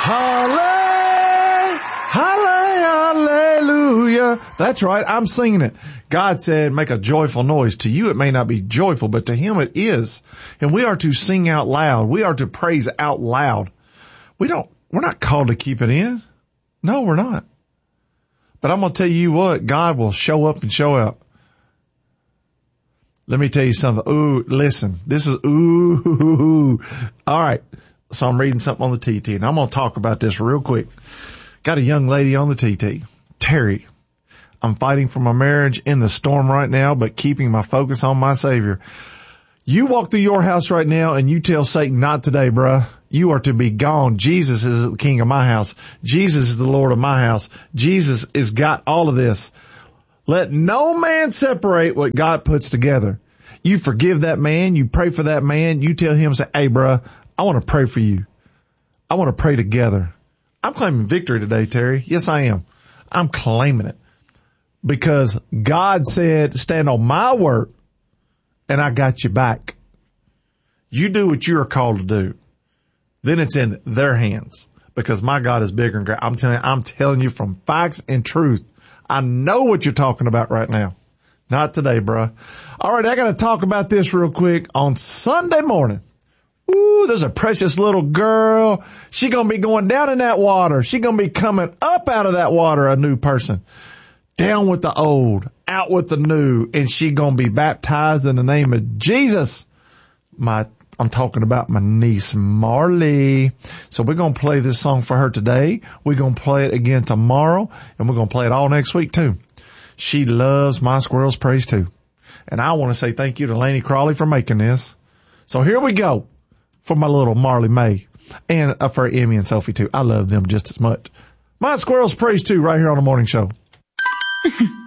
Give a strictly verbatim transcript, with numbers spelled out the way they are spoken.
Halle- halle- Hallelujah. That's right. I'm singing it. God said, make a joyful noise. To you, it may not be joyful, but to him it is. And we are to sing out loud. We are to praise out loud. We don't, we're not called to keep it in. No, we're not. But I'm going to tell you what, God will show up and show out. Let me tell you something. Ooh, listen, this is, ooh, all right. So I'm reading something on the T T and I'm going to talk about this real quick. Got a young lady on the T T, Terry. I'm fighting for my marriage in the storm right now, but keeping my focus on my Savior. You walk through your house right now and you tell Satan, not today, bruh. You are to be gone. Jesus is the king of my house. Jesus is the Lord of my house. Jesus has got all of this. Let no man separate what God puts together. You forgive that man. You pray for that man. You tell him, say, hey, bruh, I want to pray for you. I want to pray together. I'm claiming victory today, Terry. Yes, I am. I'm claiming it. Because God said, stand on my word, and I got you back. You do what you are called to do. Then it's in their hands. Because my God is bigger and greater. I'm telling you, I'm telling you from facts and truth. I know what you're talking about right now. Not today, bruh. All right, I got to talk about this real quick. On Sunday morning, ooh, there's a precious little girl. She going to be going down in that water. She going to be coming up out of that water, a new person. Down with the old, out with the new, and she going to be baptized in the name of Jesus. My, I'm talking about my niece Marley. So we're going to play this song for her today. We're going to play it again tomorrow, and we're going to play it all next week too. She loves My Squirrels Praise too. And I want to say thank you to Laney Crawley for making this. So here we go for my little Marley May and uh, for Emmy and Sophie too. I love them just as much. My Squirrels Praise too right here on the morning show.